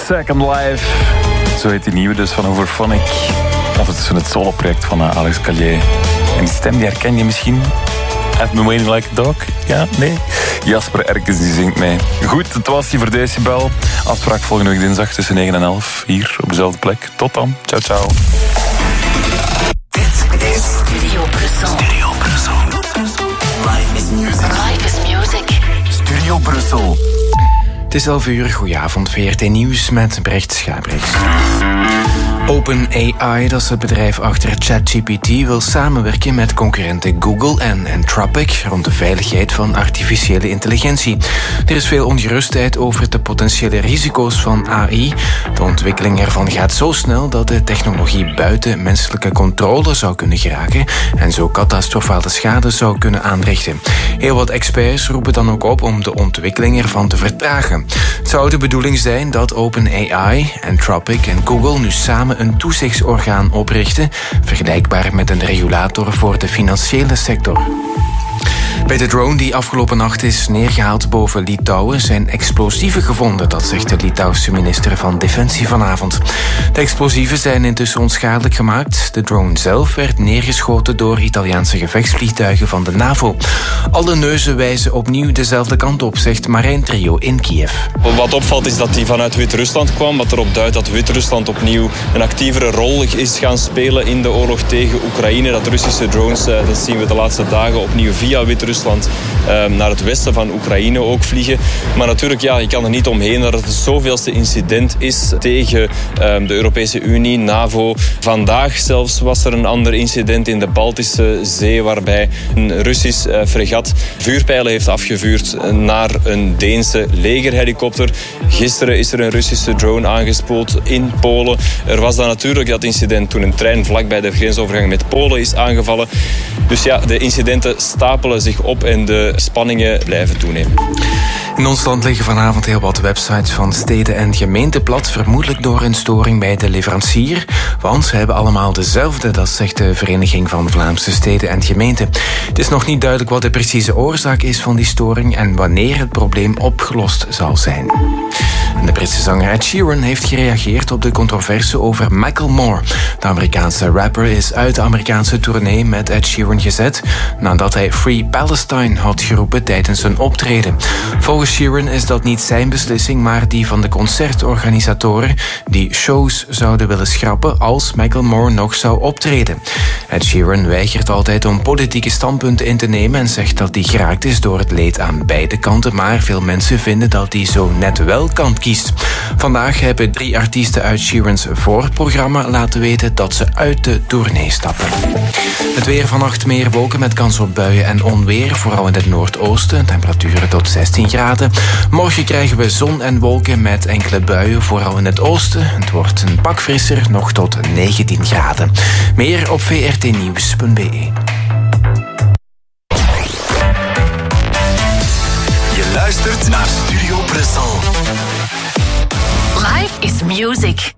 Second Life. Zo heet die nieuwe dus van Overphonic. Of het is het solo-project van Alex Callier. En die stem die herken je misschien. Have me waiting like a dog? Ja? Nee? Jasper Erkens die zingt mee. Goed, het was die voor Decibel. Afspraak volgende week dinsdag tussen 9 en 11. Hier op dezelfde plek. Tot dan. Ciao, ciao. Dit is Studio Brussel. Studio Brussel. Life is music. Life is music. Studio Brussel. Het is 11 uur. Goedenavond, VRT Nieuws met Brecht Schaabrechts. OpenAI, dat is het bedrijf achter ChatGPT, wil samenwerken met concurrenten Google en Anthropic rond de veiligheid van artificiële intelligentie. Er is veel ongerustheid over de potentiële risico's van AI. De ontwikkeling ervan gaat zo snel dat de technologie buiten menselijke controle zou kunnen geraken en zo catastrofale schade zou kunnen aanrichten. Heel wat experts roepen dan ook op om de ontwikkeling ervan te vertragen. Het zou de bedoeling zijn dat OpenAI, Anthropic en Google nu samen een toezichtsorgaan oprichten, vergelijkbaar met een regulator voor de financiële sector. Bij de drone die afgelopen nacht is neergehaald boven Litouwen zijn explosieven gevonden, dat zegt de Litouwse minister van Defensie vanavond. De explosieven zijn intussen onschadelijk gemaakt. De drone zelf werd neergeschoten door Italiaanse gevechtsvliegtuigen van de NAVO. Alle neuzen wijzen opnieuw dezelfde kant op, zegt Marijn Trio in Kiev. Wat opvalt is dat die vanuit Wit-Rusland kwam, wat erop duidt dat Wit-Rusland opnieuw een actievere rol is gaan spelen in de oorlog tegen Oekraïne. Dat Russische drones, dat zien we de laatste dagen opnieuw via Wit-Rusland naar het westen van Oekraïne ook vliegen. Maar natuurlijk, ja, je kan er niet omheen dat het het zoveelste incident is tegen de Europese Unie, NAVO. Vandaag zelfs was er een ander incident in de Baltische Zee waarbij een Russisch fregat vuurpijlen heeft afgevuurd naar een Deense legerhelikopter. Gisteren is er een Russische drone aangespoeld in Polen. Er was dan natuurlijk dat incident toen een trein vlakbij de grensovergang met Polen is aangevallen. Dus ja, de incidenten stapelen zich op en de spanningen blijven toenemen. In ons land liggen vanavond heel wat websites van steden en gemeenten plat, vermoedelijk door een storing bij de leverancier. Want ze hebben allemaal dezelfde, dat zegt de Vereniging van Vlaamse Steden en Gemeenten. Het is nog niet duidelijk wat de precieze oorzaak is van die storing en wanneer het probleem opgelost zal zijn. En de Britse zanger Ed Sheeran heeft gereageerd op de controverse over Macklemore. De Amerikaanse rapper is uit de Amerikaanse tournee met Ed Sheeran gezet nadat hij Free Palestine had geroepen tijdens een optreden. Volgens Sheeran is dat niet zijn beslissing, maar die van de concertorganisatoren die shows zouden willen schrappen als Macklemore nog zou optreden. Ed Sheeran weigert altijd om politieke standpunten in te nemen en zegt dat hij geraakt is door het leed aan beide kanten, maar veel mensen vinden dat hij zo net wel kant kiest. Vandaag hebben 3 artiesten uit Sheeran's voorprogramma laten weten dat ze uit de tournee stappen. Het weer vannacht meer wolken met kans op buien en onweer, vooral in het noordoosten. Temperaturen tot 16 graden. Morgen krijgen we zon en wolken met enkele buien, vooral in het oosten. Het wordt een pak frisser, nog tot 19 graden. Meer op vrtnieuws.be. Je luistert naar Studio Brussel. Life is music.